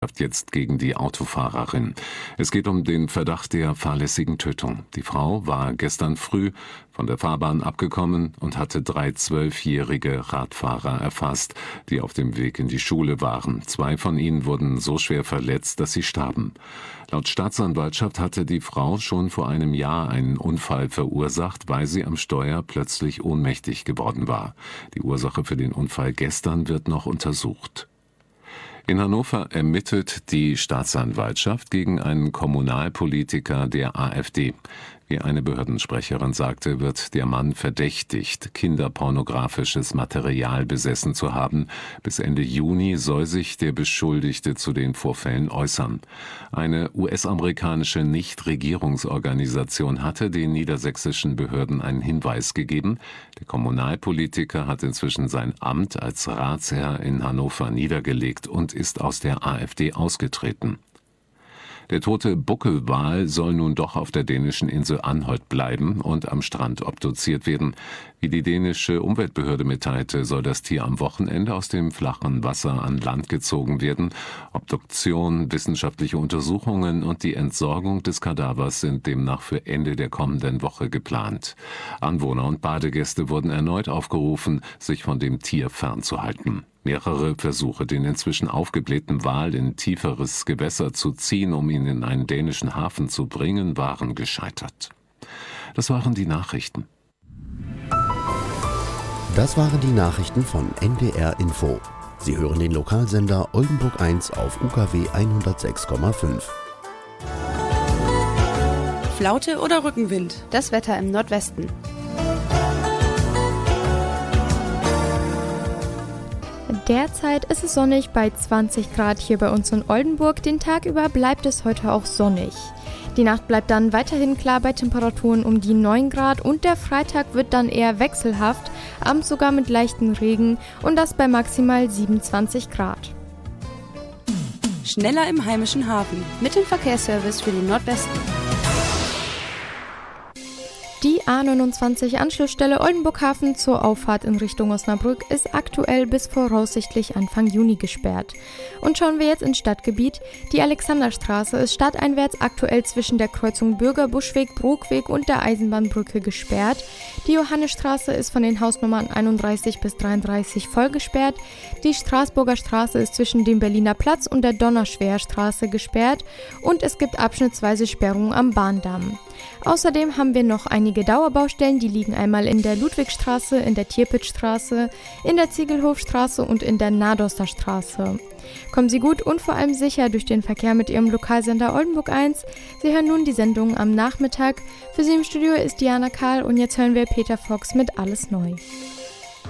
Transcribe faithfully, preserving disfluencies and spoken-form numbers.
jetzt gegen die Autofahrerin. Es geht um den Verdacht der fahrlässigen Tötung. Die Frau war gestern früh von der Fahrbahn abgekommen und hatte drei zwölfjährige Radfahrer erfasst, die auf dem Weg in die Schule waren. Zwei von ihnen wurden so schwer verletzt, dass sie starben. Laut Staatsanwaltschaft hatte die Frau schon vor einem Jahr einen Unfall verursacht, weil sie am Steuer plötzlich ohnmächtig geworden war. Die Ursache für den Unfall gestern wird noch untersucht. In Hannover ermittelt die Staatsanwaltschaft gegen einen Kommunalpolitiker der AfD. Wie eine Behördensprecherin sagte, wird der Mann verdächtigt, kinderpornografisches Material besessen zu haben. Bis Ende Juni soll sich der Beschuldigte zu den Vorfällen äußern. Eine U S-amerikanische Nichtregierungsorganisation hatte den niedersächsischen Behörden einen Hinweis gegeben. Der Kommunalpolitiker hat inzwischen sein Amt als Ratsherr in Hannover niedergelegt und ist aus der AfD ausgetreten. Der tote Buckelwal soll nun doch auf der dänischen Insel Anholt bleiben und am Strand obduziert werden. Wie die dänische Umweltbehörde mitteilte, soll das Tier am Wochenende aus dem flachen Wasser an Land gezogen werden. Obduktion, wissenschaftliche Untersuchungen und die Entsorgung des Kadavers sind demnach für Ende der kommenden Woche geplant. Anwohner und Badegäste wurden erneut aufgerufen, sich von dem Tier fernzuhalten. Mehrere Versuche, den inzwischen aufgeblähten Wal in tieferes Gewässer zu ziehen, um ihn in einen dänischen Hafen zu bringen, waren gescheitert. Das waren die Nachrichten. Das waren die Nachrichten von N D R Info. Sie hören den Lokalsender Oldenburg eins auf U K W hundertsechs Komma fünf. Flaute oder Rückenwind? Das Wetter im Nordwesten. Derzeit ist es sonnig bei zwanzig Grad hier bei uns in Oldenburg. Den Tag über bleibt es heute auch sonnig. Die Nacht bleibt dann weiterhin klar bei Temperaturen um die neun Grad und der Freitag wird dann eher wechselhaft, abends sogar mit leichtem Regen und das bei maximal siebenundzwanzig Grad. Schneller im heimischen Hafen. Mit dem Verkehrsservice für den Nordwesten. Die A neunundzwanzig Anschlussstelle Oldenburg-Hafen zur Auffahrt in Richtung Osnabrück ist aktuell bis voraussichtlich Anfang Juni gesperrt. Und schauen wir jetzt ins Stadtgebiet. Die Alexanderstraße ist stadteinwärts aktuell zwischen der Kreuzung Bürgerbuschweg, Bruckweg und der Eisenbahnbrücke gesperrt. Die Johannisstraße ist von den Hausnummern einunddreißig bis dreiunddreißig voll gesperrt. Die Straßburger Straße ist zwischen dem Berliner Platz und der Donnerschwerstraße gesperrt. Und es gibt abschnittsweise Sperrungen am Bahndamm. Außerdem haben wir noch einige Dauerbaustellen, die liegen einmal in der Ludwigstraße, in der Tierpitzstraße, in der Ziegelhofstraße und in der Nadoster Straße. Kommen Sie gut und vor allem sicher durch den Verkehr mit Ihrem Lokalsender Oldenburg eins. Sie hören nun die Sendung am Nachmittag. Für Sie im Studio ist Diana Karl und jetzt hören wir Peter Fox mit Alles neu.